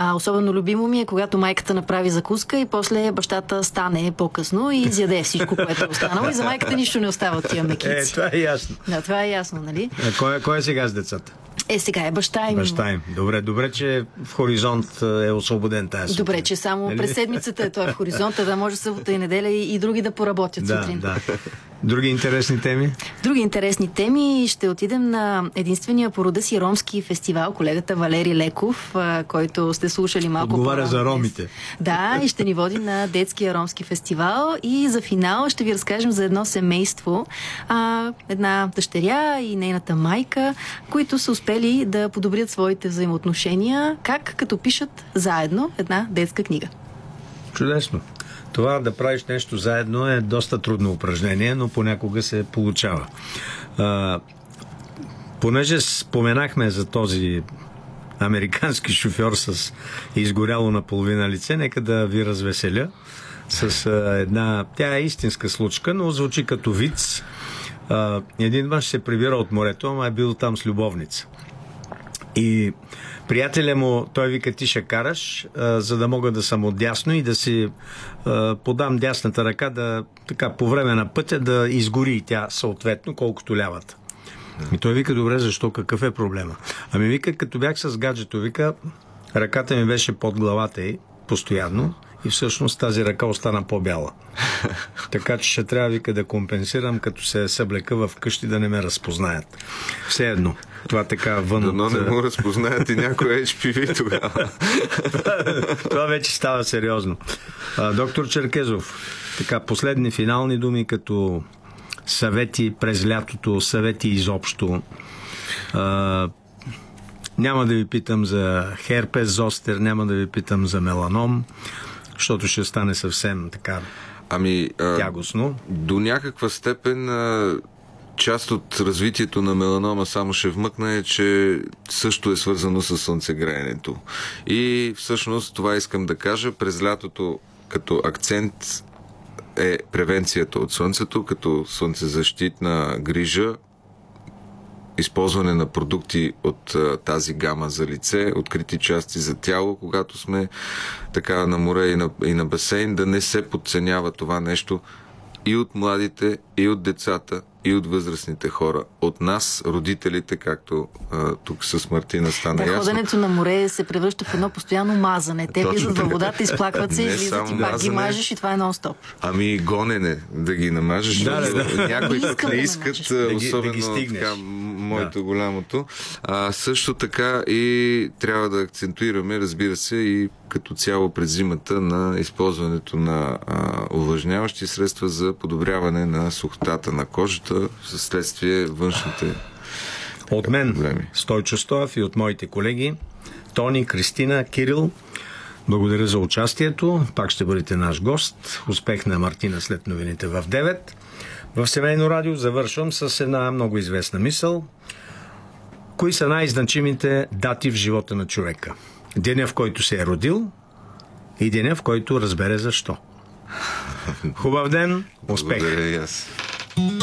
Особено любимо ми е, когато майката направи закуска и после бащата стане по-късно и изяде всичко, което е останало. И за майката нищо не остава от тия мекици. Това е ясно. Да, това е ясно, нали? Кой е сега с децата? Сега е баща им. Баща им. Добре, че в хоризонт е освободен тази сутрин. Добре, че само през седмицата е той в хоризонта, да може събота и неделя и други да поработят сутрин. Да. Други интересни теми? Други интересни теми. Ще отидем на единствения по рода си ромски фестивал. Колегата Валери Леков, който сте слушали малко отговаря за ромите. Да, и ще ни води на детския ромски фестивал. И за финал ще ви разкажем за едно семейство, една дъщеря и нейната майка, които са успели да подобрят своите взаимоотношения, като пишат заедно една детска книга. Чудесно. Това да правиш нещо заедно е доста трудно упражнение, но понякога се получава. Понеже споменахме за този американски шофьор с изгоряло наполовина лице, нека да ви развеселя с една... Тя е истинска случка, но звучи като виц. Един мъж се прибира от морето, ама е бил там с любовница. И приятеля му, той вика: ти ще караш, за да мога да съм отдясно и да си подам дясната ръка, така по време на пътя да изгори и тя съответно, колкото лявата. И той вика: добре, защо? Какъв е проблема? Ами вика, като бях с гаджето, вика, ръката ми беше под главата й постоянно и всъщност тази ръка остана по-бяла. Така че ще трябва, вика, да компенсирам, като се съблека в къщи, да не ме разпознаят. Все едно. Това така вън. Но не му разпознаят и някой HPV тогава. Това вече става сериозно. Доктор Черкезов, така последни финални думи, като съвети през лятото, съвети изобщо. Няма да ви питам за херпес зостер, няма да ви питам за меланом, защото ще стане съвсем така тягостно. До някаква степен част от развитието на меланома, само ще вмъкна, е, че също е свързано с слънцегреенето. И всъщност това искам да кажа. През лятото като акцент е превенцията от слънцето, като слънцезащитна грижа, използване на продукти от тази гама за лице, открити части за тяло, когато сме така на море и на басейн, да не се подценява това нещо и от младите, и от децата, и от възрастните хора. От нас, родителите, както тук с Мартина стана ясно. Ходенето на море се превръща в едно постоянно мазане. Те влизат във водата, изплакват се, излизат и пак ги мажеш и това е нон-стоп. Ами гонене, да ги намажеш. Някои пък не искат, особено така, моето голямото. Също така и трябва да акцентуираме, разбира се, и като цяло през зимата на използването на увлажняващи средства за подобряване на сухотата на кожата със следствие външните от мен Стойчо Стоев и от моите колеги Тони, Кристина, Кирил, благодаря за участието. Пак ще бъдете наш гост. Успех на Мартина след новините в 9. В Семейно радио завършвам с една много известна мисъл. Кои са най-значимите дати в живота на човека? Деня, в който се е родил, и деня, в който разбере защо. Хубав ден, успех! Благодаря и аз.